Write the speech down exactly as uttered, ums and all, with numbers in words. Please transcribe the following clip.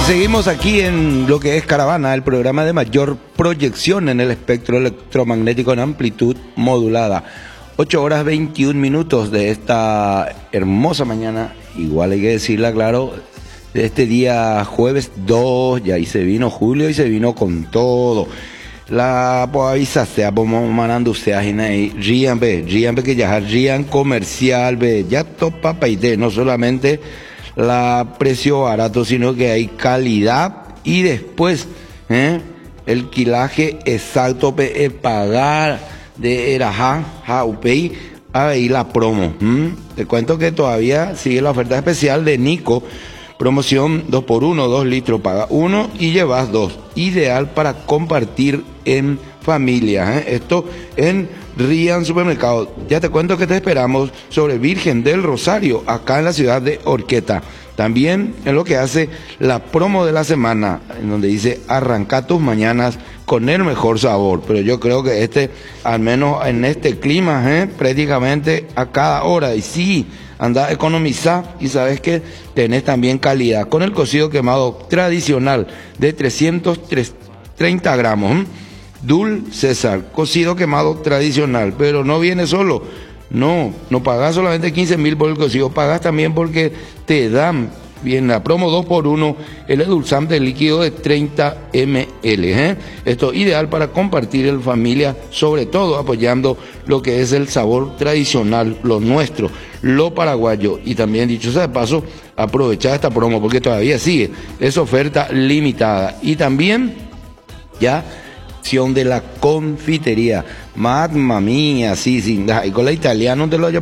seguimos aquí en lo que es Caravana, el programa de mayor proyección en el espectro electromagnético en amplitud modulada. ocho horas veintiún minutos de esta hermosa mañana, igual hay que decirla, claro, de este día jueves dos, ya ahí se vino julio y se vino con todo. La poavisa sea como manando sea ahí, Rian be, Rian be que ya Rian comercial be, ya topa paide, no solamente la precio barato, sino que hay calidad y después ¿eh? el quilaje exacto pe pagar de Eraja, Jaupei, ahí la promo. ¿m? Te cuento que todavía sigue la oferta especial de Nico, promoción dos por uno, dos litros, paga uno y llevas dos. Ideal para compartir en familia. ¿eh? Esto en Rian Supermercado. Ya te cuento que te esperamos sobre Virgen del Rosario, acá en la ciudad de Orqueta. También en lo que hace la promo de la semana, en donde dice arranca tus mañanas con el mejor sabor. Pero yo creo que este, al menos en este clima, ¿eh? prácticamente a cada hora. Y sí, anda a economizar y sabes que tenés también calidad. Con el cocido quemado tradicional de trescientos treinta gramos. ¿eh? Dul César, cocido quemado tradicional, pero no viene solo. No, no pagas solamente quince mil por el cocido, pagas también porque te dan, bien, la promo dos por uno, el edulzante líquido de treinta mililitros. ¿eh? Esto es ideal para compartir en familia, sobre todo apoyando lo que es el sabor tradicional, lo nuestro, lo paraguayo. Y también, dicho sea de paso, aprovechar esta promo porque todavía sigue, es oferta limitada. Y también, ya, de la confitería, mamma mía, sí, sí, y con la italiana te lo